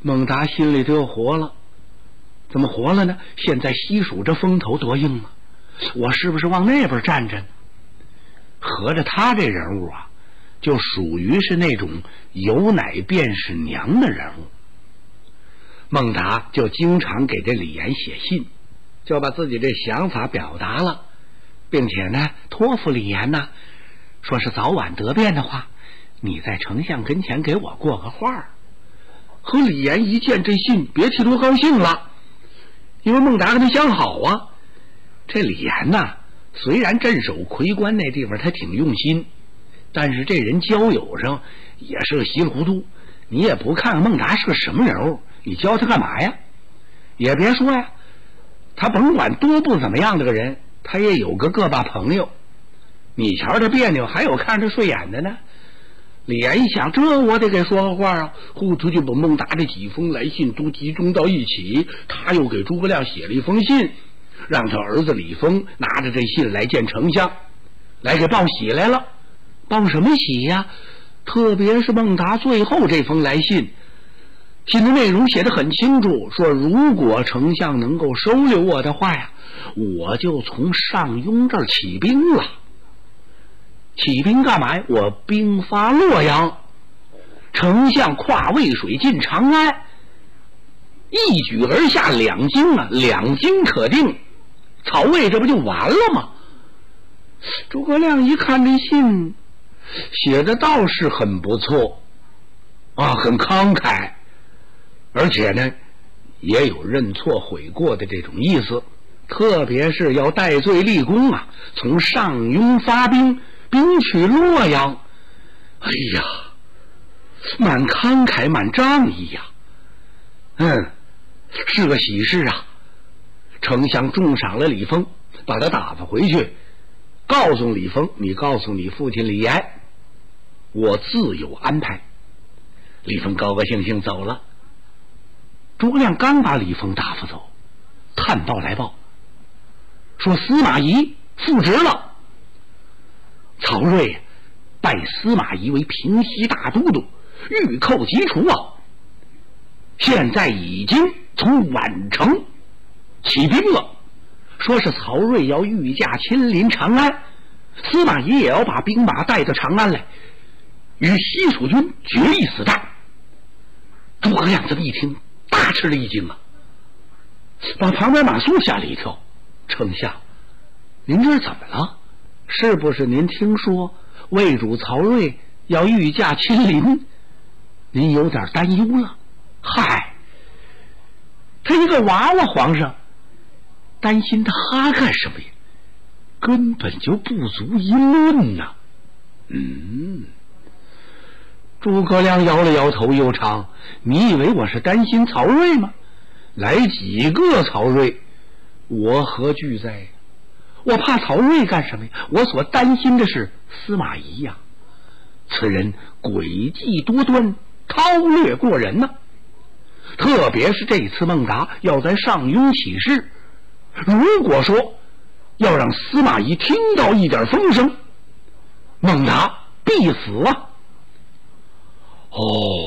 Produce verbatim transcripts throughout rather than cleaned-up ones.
孟达心里就活了，怎么活了呢？现在西蜀这风头多硬啊，我是不是往那边站着呢？合着他这人物啊，就属于是那种有奶便是娘的人物。孟达就经常给这李岩写信，就把自己这想法表达了，并且呢托付李岩呢，说是早晚得便的话，你在丞相跟前给我过个话。和李岩一见这信，别提多高兴了，因为孟达跟他相好啊。这李岩呐，虽然镇守夔关那地方他挺用心，但是这人交友上也是个稀里糊涂。你也不看看孟达是个什么人物，你教他干嘛呀？也别说呀，他甭管多不怎么样的个人，他也有个个把朋友。你瞧他别扭，还有看着顺眼的呢。李岩一想，这我得给说个话啊，呼出去把孟达这几封来信都集中到一起。他又给诸葛亮写了一封信，让他儿子李丰拿着这信来见丞相，来给报喜来了。报什么喜呀？特别是孟达最后这封来信，信的内容写得很清楚，说如果丞相能够收留我的话呀，我就从上庸这儿起兵了。起兵干嘛呀？我兵发洛阳，丞相跨渭水进长安，一举而下两京啊，两京可定，曹魏这不就完了吗？诸葛亮一看这信写的倒是很不错啊，很慷慨，而且呢也有认错悔过的这种意思，特别是要戴罪立功啊，从上庸发兵，兵取洛阳。哎呀，蛮慷慨蛮仗义呀，嗯，是个喜事啊。丞相重赏了李丰，把他打发回去，告诉李丰，你告诉你父亲李岩，我自有安排。李丰高高兴兴走了。诸葛亮刚把李丰打发走，探报来报说司马懿复职了。曹睿拜司马懿为平西大都督，御寇即除啊！现在已经从宛城起兵了，说是曹睿要御驾亲临长安，司马懿也要把兵马带到长安来，与西蜀军决一死战。诸葛亮这么一听，大吃了一惊啊，把旁边马谡吓了一跳。丞相，您这是怎么了？是不是您听说魏主曹睿要御驾亲临，您有点担忧了？嗨，他一个娃娃皇上，担心他干什么呀？根本就不足一论呐。嗯，诸葛亮摇了摇头，又唱：你以为我是担心曹睿吗？来几个曹睿，我何惧哉？我怕曹睿干什么呀？我所担心的是司马懿呀，此人诡计多端，韬略过人呐、啊。特别是这次孟达要在上庸起事，如果说要让司马懿听到一点风声，孟达必死啊！哦，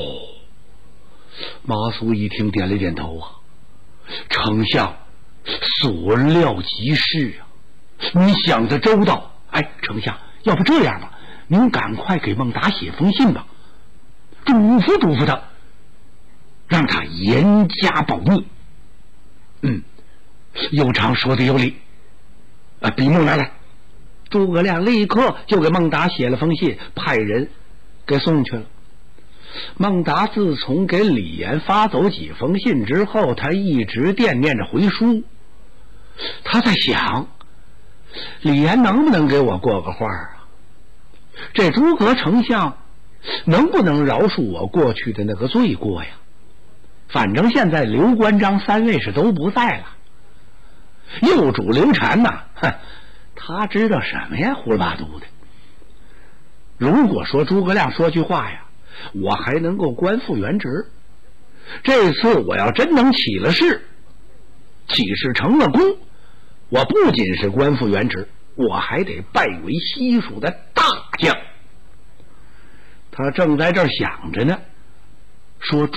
马谡一听点了点头啊，丞相所料极是啊，你想得周到。哎，丞相，要不这样吧，您赶快给孟达写封信吧，嘱咐嘱咐他，让他严加保密。嗯，有常说的有理啊，笔墨拿来。诸葛亮立刻就给孟达写了封信，派人给送去了。孟达自从给李严发走几封信之后，他一直惦念着回书。他在想，李严能不能给我过个话啊？这诸葛丞相能不能饶恕我过去的那个罪过呀？反正现在刘关张三位是都不在了，右主刘禅呐，哼，他知道什么呀？胡了八嘟的。如果说诸葛亮说句话呀，我还能够官复原职。这次我要真能起了事，起事成了功，我不仅是官复原职，我还得拜为西蜀的大将。他正在这儿想着呢，说